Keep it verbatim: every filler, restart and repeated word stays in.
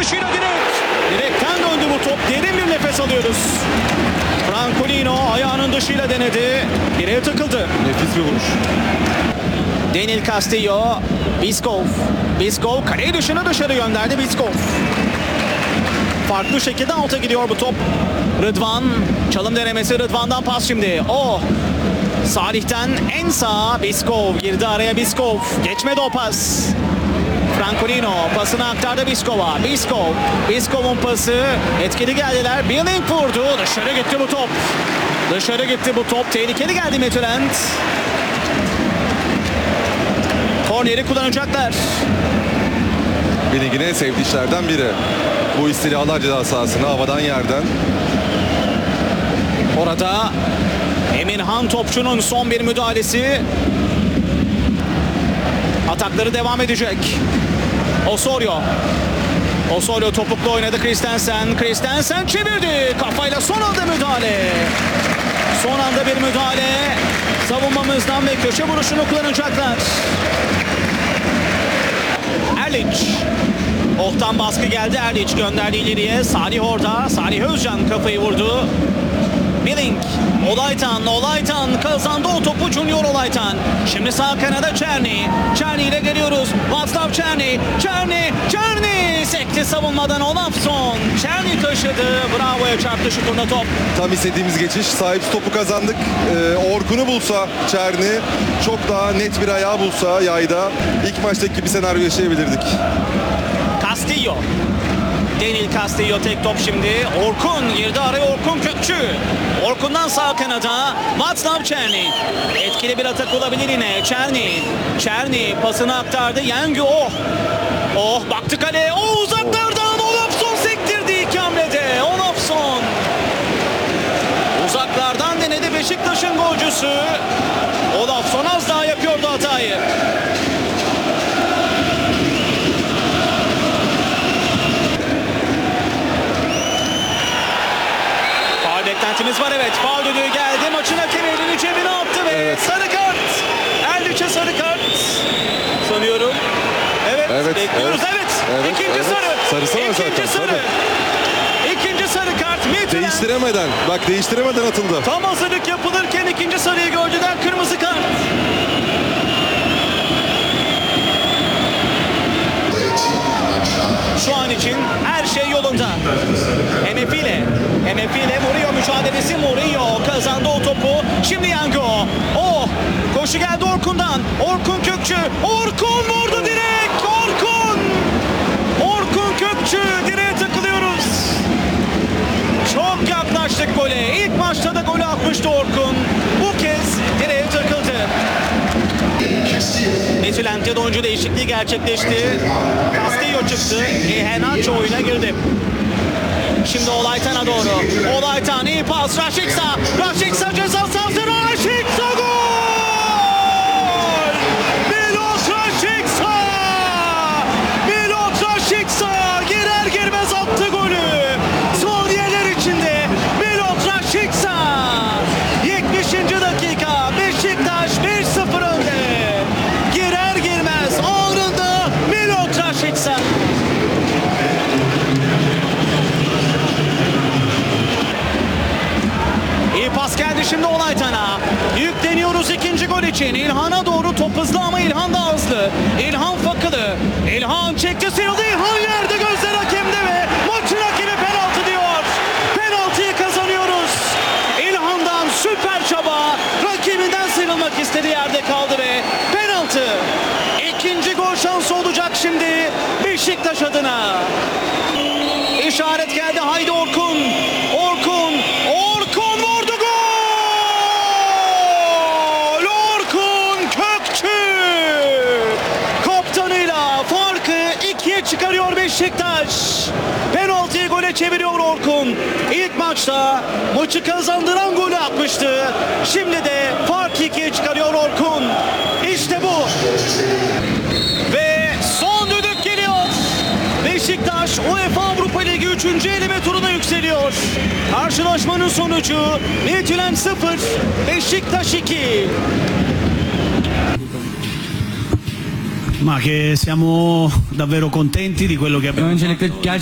dışıyla direk. Direkten döndü bu top. Derin bir nefes alıyoruz. Francolino ayağının dışıyla denedi. Direğe takıldı. Nefis bir vuruş. Daniel Castillo. Biskov. Biskov kaleyi dışına dışarı gönderdi Biskov. Farklı şekilde alta gidiyor bu top. Rıdvan. Çalım denemesi Rıdvan'dan pas şimdi. O. Salih'ten en sağa Biskov. Girdi araya Biskov. Geçmedi o pas. Francolino pasını aktardı Biskov'a. Biskov. Biskov'un pası. Etkili geldiler. Billing vurdu. Dışarı gitti bu top. Dışarı gitti bu top. Tehlikeli geldi Midtjylland. Korneri kullanacaklar. Billing'in en sevdiği işlerden biri. Bu istilalar ceza sahasına havadan yerden. Orada Emirhan Topçu'nun son bir müdahalesi. Atakları devam edecek. Osorio. Osorio topuklu oynadı Christensen. Christensen çevirdi. Kafayla son anda müdahale. Son anda bir müdahale. Savunmamızdan ve köşe vuruşunu kullanacaklar. Erlic. Ohtan baskı geldi. Erlic gönderdi ileriye. Salih orada. Salih Özcan kafayı vurdu. Billing. Olaytan. Olaytan kazandı o topu Junior Olaytan. Şimdi sağ kanada Czerny. Czerny ile geliyoruz. Václav Czerny. Czerny. Czerny. Sekti savunmadan Olafsson. Czerny taşıdı. Bravo'ya çarptı şu turna top. Tam istediğimiz geçiş. Sahip topu kazandık. Ee, Orkun'u bulsa Czerny, çok daha net bir ayağı bulsa yayda ilk maçtaki bir senaryo yaşayabilirdik. Castillo. Daniel Castillo tek top şimdi. Orkun girdi araya, Orkun Kökçü. Orkun'dan sağ kanada Václav Czerny. Etkili bir atak olabilir yine. Czerny. Czerny pasını aktardı. Yengü oh. Oh baktı kaleye. Oh uzaklardan Olafsson sektirdi iki hamlede. Olafsson. Uzaklardan denedi Beşiktaş'ın golcüsü. Olafsson az daha yapıyordu hatayı. Beklentimiz var evet. Faul düdüğü geldi. Maçın hakemi elini cebine attı ve evet. Sarı kart. Erliç'e sarı kart. Sanıyorum. Evet. Evet. Bekliyoruz. Evet. evet. evet İkinci evet. sarı. Sarısı var İkinci zaten. sarı. Tabii. İkinci sarı kart. Midtjylland. Değiştiremeden. Bak değiştiremeden atıldı. Tam hazırlık yapılırken ikinci sarıyı gördüler. Kırmızı kart. Şu an için her şey yolunda. M F ile M F ile Murillo mücadelesi. Murillo kazandı o topu. Şimdi Yango. Oh! Koşu geldi Orkun'dan. Orkun Kökçü. Orkun vurdu direkt. Orkun! Orkun Kökçü. Direğe takılıyoruz. Çok yaklaştık gole. İlk maçta da golü atmıştı Orkun. Bu kez direğe takıldı. Midtjylland'de oyuncu değişikliği gerçekleşti. Castillo çıktı. Iheanacho oyuna girdi. Şimdi Olaytan'a doğru. Olaytan iyi pas. Rashica. Rashica ceza sahası. Rashica gol! Milot Rashica! Milot Rashica! Girer girmez attı golü. Saniyeler içinde Milot Rashica! yetmişinci dakika. Beşiktaş bir sıfır önde. Girer girmez ağrında Milot Rashica. İyi pas geldi şimdi Olaytan'a. Yükleniyoruz ikinci gol için. İlhan'a doğru top hızlı ama İlhan da hızlı. İlhan fakılı. İlhan çekti sıyrıldı. İlhan yerde, gözler hakemde ve maçın hakemi penaltı diyor. Penaltıyı kazanıyoruz. İlhan'dan süper çaba. Rakibinden sıyrılmak istedi, yerde kaldı ve penaltı. İkinci gol şansı olacak şimdi Beşiktaş adına. İşaret geldi. Haydi Orkun. Orkun. Orkun vurdu gol. Orkun Kökçü. Kaptanıyla farkı ikiye çıkarıyor Beşiktaş. Penaltıyı gole çeviriyor Orkun. İlk maçta maçı kazandıran golü atmıştı. Şimdi de farkı ikiye çıkarıyor Orkun. İşte bu. Ve son düdük geliyor. Beşiktaş UEFA Avrupa Ligi üçüncü eleme turuna yükseliyor. Karşılaşmanın sonucu Midtjylland sıfır, Beşiktaş iki. Ma che siamo davvero contenti di quello che abbiamo Öncelikle fatto.